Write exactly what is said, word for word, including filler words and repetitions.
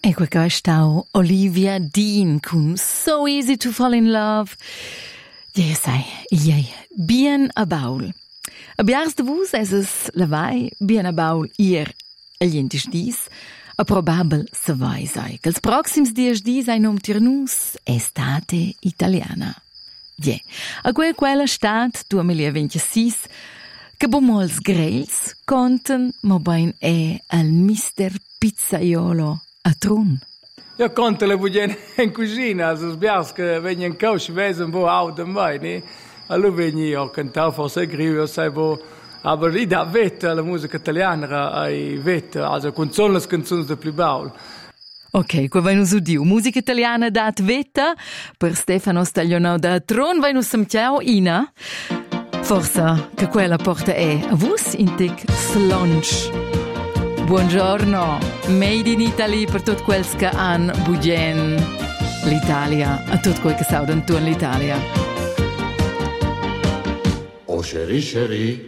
Ecco qua sta Olivia Dean con So Easy to Fall in Love. Ja, sai, ja, bien a baul. A biars de vus es es la vai, bien a baul ier agli entis dis, a probabel se vai sai, che els proxims dies dis ai nom tirnus estate italiana. Ja, a quel quella stat duemilaventisei, che bomols greils conten, mo bain è al mister Pizzaiolo a Trun. Ja, konnte le bugen in cucina, also sbiars che vegni in couch wesen wo out dem vai, ne? Allo vegni o cantau forse grivio sai bo, aber i da vet la musica italiana ai vet, also con son las canzoni de più baul. Ok, qua vai nus udiu. Musica italiana dat vetta per Stefano Staglionau da Tron vai nus samtiau ina. Forza che quella porta è a vus in tec slunch. Buongiorno, made in Italy per tutti quelli che hanno bugen l'Italia, a tutti quelli che sanno l'Italia. Oh chérie, chérie,